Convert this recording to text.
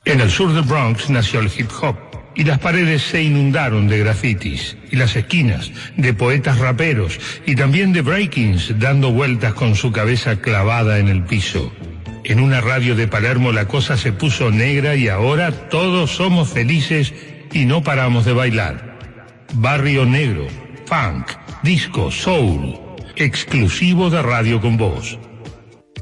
En el sur del Bronx nació el hip hop, y las paredes se inundaron de grafitis, y las esquinas de poetas raperos, y también de breakings dando vueltas con su cabeza clavada en el piso. En una radio de Palermo la cosa se puso negra y ahora todos somos felices y no paramos de bailar. Barrio Negro, funk, disco, soul, exclusivo de Radio Con Voz.